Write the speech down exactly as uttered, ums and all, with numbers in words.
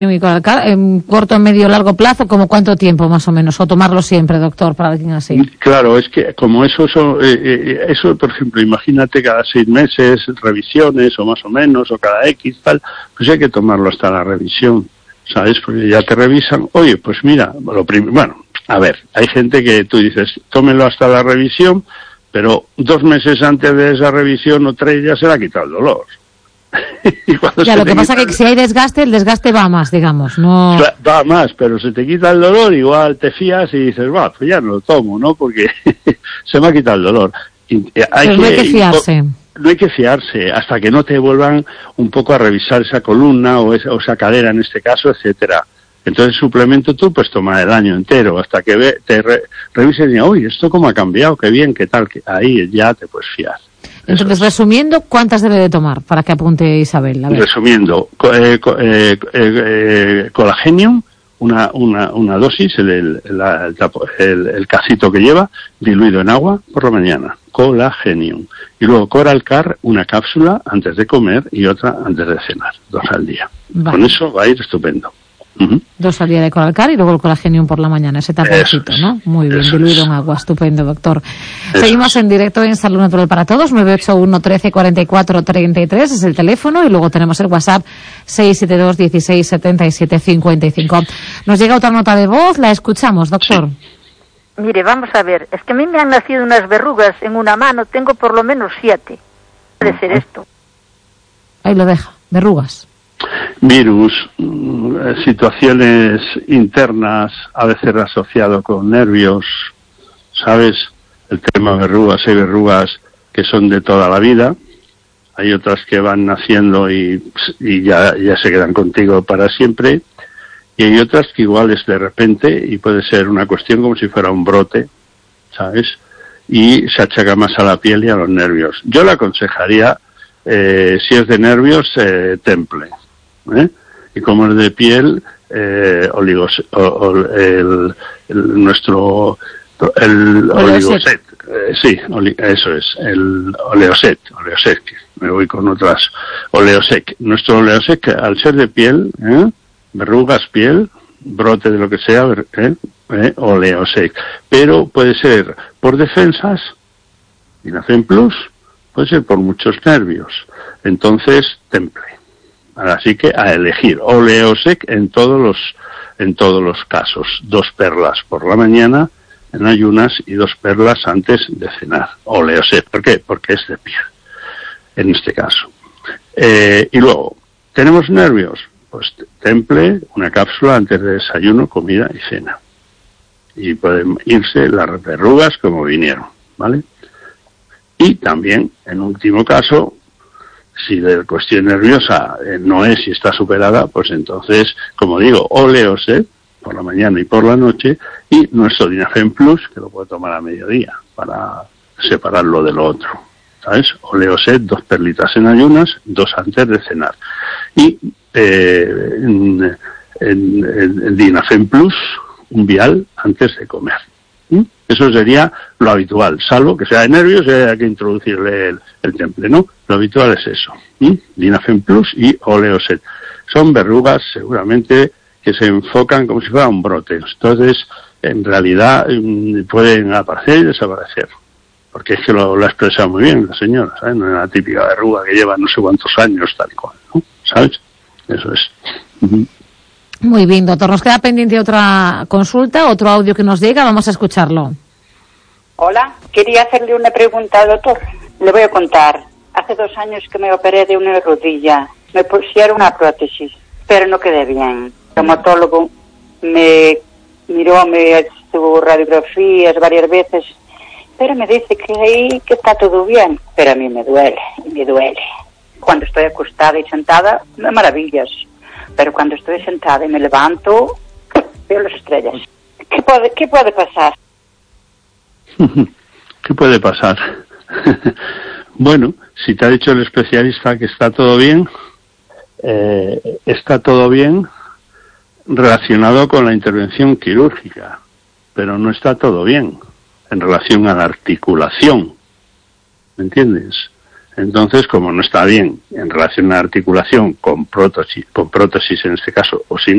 Y Colalcar, en corto, medio, largo plazo, ¿como cuánto tiempo más o menos? O tomarlo siempre, doctor, para alguien así. Claro, es que como eso, eso, eh, eh, eso, por ejemplo, imagínate cada seis meses, revisiones, o más o menos, o cada X, tal, pues hay que tomarlo hasta la revisión, ¿sabes? Porque ya te revisan, oye, pues mira, lo prim- bueno, a ver, hay gente que tú dices, tómelo hasta la revisión, pero dos meses antes de esa revisión o tres ya se le ha quitado el dolor. Y ya, lo que pasa es que si hay desgaste, el desgaste va más, digamos, no... Va más, pero se te quita el dolor, igual te fías y dices, va, pues ya no lo tomo, ¿no? Porque se me ha quitado el dolor. Y hay pero que, no hay que fiarse. No hay que fiarse hasta que no te vuelvan un poco a revisar esa columna o esa, o esa cadera en este caso, etcétera. Entonces, suplemento tú, pues toma el año entero hasta que ve, te re, revisen y, uy, esto cómo ha cambiado, qué bien, qué tal, que ahí ya te puedes fiar. Entonces, Eso resumiendo, ¿cuántas debe de tomar? Para que apunte Isabel. A ver. Resumiendo, eh, eh, eh, colagenium, una, una, una dosis, el, el, la, el, el, el cacito que lleva, diluido en agua por la mañana. Colagenium. Y luego Colalcar, una cápsula antes de comer y otra antes de cenar. Dos al día. Vale. Con eso va a ir estupendo. Uh-huh. Dos al día de Colalcar y luego el colagenium por la mañana, ese taponcito, ¿no? Muy bien, diluido en agua, estupendo, doctor. Eso Seguimos en directo en Salud Natural para Todos, nueve ocho uno, trece, cuarenta y cuatro, treinta y tres es el teléfono, y luego tenemos el WhatsApp seis siete dos, dieciséis, setenta y siete, cincuenta y cinco. Nos llega otra nota de voz, la escuchamos, doctor. Sí. Mire, vamos a ver, es que a mí me han nacido unas verrugas en una mano, tengo por lo menos siete. Puede ser esto. Ahí lo deja, verrugas. Virus, situaciones internas, a veces asociado con nervios, ¿sabes? El tema verrugas, hay verrugas que son de toda la vida, hay otras que van naciendo y, y ya, ya se quedan contigo para siempre, y hay otras que igual es de repente y puede ser una cuestión como si fuera un brote, ¿sabes? Y se achaca más a la piel y a los nervios. Yo le aconsejaría, eh, si es de nervios, eh, temple. ¿Eh? Y como es de piel, eh, oligos, o, o, el, el, nuestro el oligoset, eh, sí, oli, eso es, el oleoset, oleosec, me voy con otras, oleosec. Nuestro oleosec, al ser de piel, ¿eh? verrugas, piel, brote de lo que sea, ¿eh? ¿Eh? oleosec. Pero puede ser por defensas, Dinafem Plus, puede ser por muchos nervios. Entonces, temple. Así que a elegir Oleosec en todos los en todos los casos, dos perlas por la mañana en ayunas y dos perlas antes de cenar. Oleosec, ¿por qué? Porque es de piel, en este caso. Eh, y luego, ¿tenemos nervios? Pues temple, una cápsula antes de desayuno, comida y cena. Y pueden irse las verrugas como vinieron, ¿vale? Y también, en último caso, si de cuestión nerviosa eh, no es y está superada, pues entonces, como digo, Oleosec por la mañana y por la noche, y nuestro Dinafem Plus, que lo puede tomar a mediodía para separarlo de lo otro, ¿sabes? Oleosec, dos perlitas en ayunas, dos antes de cenar. Y eh, en, en, en Dinafem Plus, un vial antes de comer. ¿Mm? Eso sería lo habitual, salvo que sea de nervios y haya que introducirle el, el temple, ¿no? Lo habitual es eso. ¿Mm? Dinafem Plus y Oleosec. Son verrugas seguramente que se enfocan como si fuera un brote. Entonces, en realidad, mmm, pueden aparecer y desaparecer. Porque es que lo, lo ha expresado muy bien la señora, ¿sabes? No es una típica verruga que lleva no sé cuántos años, tal y cual, ¿no? ¿Sabes? Eso es. Uh-huh. Muy bien, doctor. Nos queda pendiente otra consulta, otro audio que nos llega. Vamos a escucharlo. Hola, quería hacerle una pregunta al doctor. Le voy a contar. Hace dos años que me operé de una rodilla. Me pusieron una prótesis, pero no quedé bien. El traumatólogo me miró, me hizo radiografías varias veces, pero me dice que ahí que está todo bien. Pero a mí me duele, me duele. Cuando estoy acostada y sentada, me maravillas. Pero cuando estoy sentada y me levanto, veo las estrellas. ¿Qué puede, qué puede pasar? ¿Qué puede pasar? Bueno, si te ha dicho el especialista que está todo bien, eh, está todo bien relacionado con la intervención quirúrgica, pero no está todo bien en relación a la articulación, ¿me entiendes? Entonces, como no está bien en relación a la articulación con prótesis, con prótesis en este caso, o sin